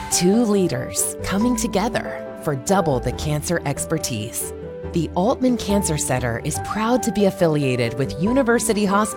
Two leaders coming together for double the cancer expertise. The Altman Cancer Center is proud to be affiliated with University Hospital